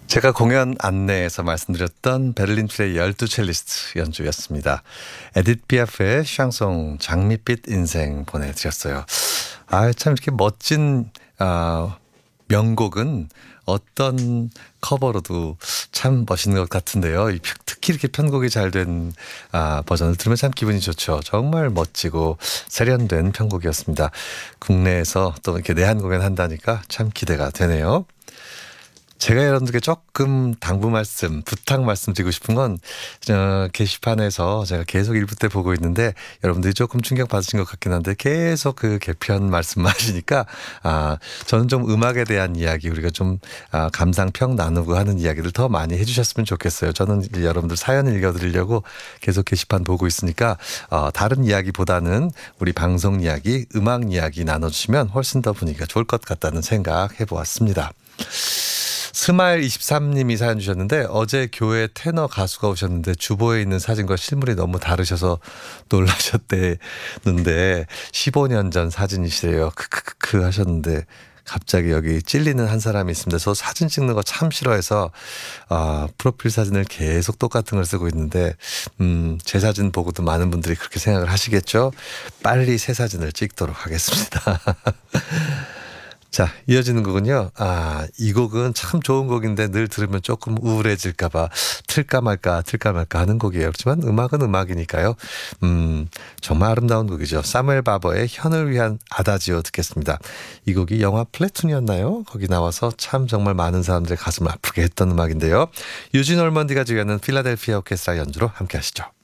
제가 공연 안내에서 말씀드렸던 베를린 필의 12 첼리스트 연주였습니다. 에디트 피아프의 샹송 장밋빛 인생 보내드렸어요. 참 이렇게 멋진 명곡은 어떤 커버로도 참 멋있는 것 같은데요. 특히 이렇게 편곡이 잘 된 버전을 들으면 참 기분이 좋죠. 정말 멋지고 세련된 편곡이었습니다. 국내에서 또 이렇게 내한 공연 한다니까 참 기대가 되네요. 제가 여러분들께 조금 당부 말씀, 부탁 말씀 드리고 싶은 건 게시판에서 제가 계속 일부 때 보고 있는데 여러분들이 조금 충격 받으신 것 같긴 한데 계속 그 개편 말씀만 하시니까 저는 좀 음악에 대한 이야기 우리가 좀 감상평 나누고 하는 이야기를 더 많이 해주셨으면 좋겠어요. 저는 이제 여러분들 사연 읽어드리려고 계속 게시판 보고 있으니까 다른 이야기보다는 우리 방송 이야기, 음악 이야기 나눠주시면 훨씬 더 분위기가 좋을 것 같다는 생각 해보았습니다. 스마일23님이 사연 주셨는데 어제 교회 테너 가수가 오셨는데 주보에 있는 사진과 실물이 너무 다르셔서 놀라셨대는데 15년 전 사진이시래요. 크크크 하셨는데 갑자기 여기 찔리는 한 사람이 있습니다. 저 사진 찍는 거 참 싫어해서 프로필 사진을 계속 똑같은 걸 쓰고 있는데 제 사진 보고도 많은 분들이 그렇게 생각을 하시겠죠. 빨리 새 사진을 찍도록 하겠습니다. 자, 이어지는 곡은요. 이 곡은 참 좋은 곡인데 늘 들으면 조금 우울해질까봐 틀까 말까 하는 곡이에요. 그렇지만 음악은 음악이니까요. 정말 아름다운 곡이죠. 사무엘 바버의 현을 위한 아다지오 듣겠습니다. 이 곡이 영화 플래툰이었나요? 거기 나와서 참 정말 많은 사람들의 가슴을 아프게 했던 음악인데요. 유진 올먼디가 지휘하는 필라델피아 오케스트라 연주로 함께 하시죠.